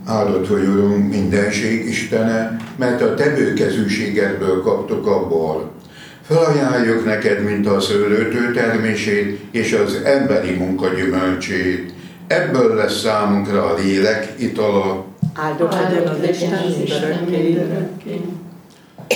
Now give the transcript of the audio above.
Áldott vagy, Urunk, mindenség Istene, mert a te bőkezűségedből kaptuk a bor. Felajánljuk neked, mint a szőlőtő termését és az emberi munka gyümölcsét. Ebből lesz számunkra a lélek itala. Áldott legyen az Isten örökké.